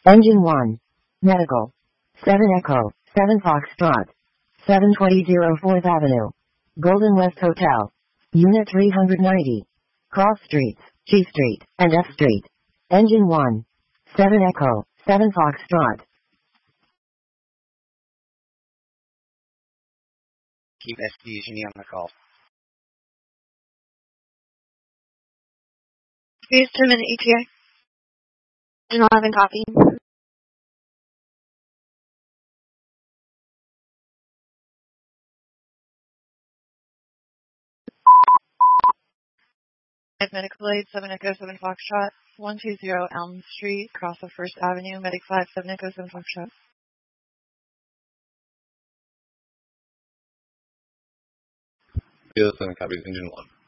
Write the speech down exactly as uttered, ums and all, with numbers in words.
Engine one. Medical. seven Echo, seven Foxtrot. seven twenty fourth Avenue. Golden West Hotel. Unit three hundred ninety. Cross Streets, G Street, and F Street. Engine one. seven Echo, seven Foxtrot. Keep S D Genie on the call. Here's two minute E T A. Engine eleven copy. Medical Aid, seven Echo, seven Foxtrot, one two zero Elm Street, across of First Avenue, Medic five, seven Echo, seven Foxtrot. Zero seven copies, engine one.